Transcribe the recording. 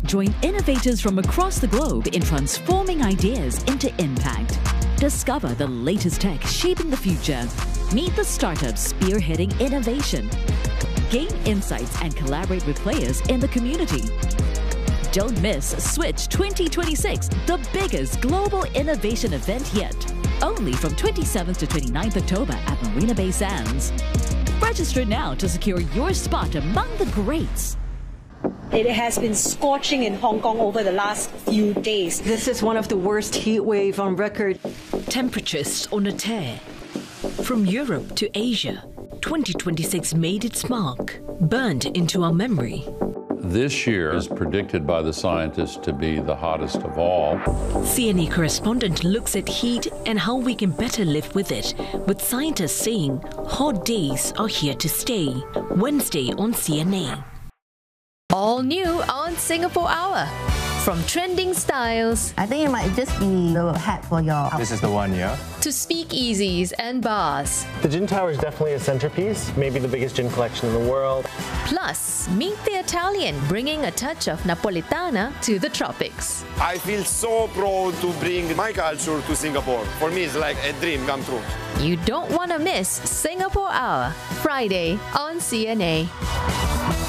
Join innovators from across the globe in transforming ideas into impact. Discover the latest tech shaping the future. Meet the startups spearheading innovation. Gain insights and collaborate with players in the community. Don't miss Switch 2026, the biggest global innovation event yet. Only from 27th to 29th October at Marina Bay Sands. Register now to secure your spot among the greats. It has been scorching in Hong Kong over the last few days. This is one of the worst heat wave on record. Temperatures on a tear. From Europe to Asia, 2026 made its mark, burned into our memory. This year is predicted by the scientists to be the hottest of all. CNA correspondent looks at heat and how we can better live with it, with scientists saying hot days are here to stay. Wednesday on CNA. All new on Singapore Hour. From trending styles I think it might just be the hat for your... This is the one, yeah? to speakeasies and bars. The gin tower is definitely a centerpiece, maybe the biggest gin collection in the world. Plus, meet the Italian bringing a touch of Napolitana to the tropics. I feel so proud to bring my culture to Singapore. For me, it's like a dream come true. You don't want to miss Singapore Hour, Friday on CNA.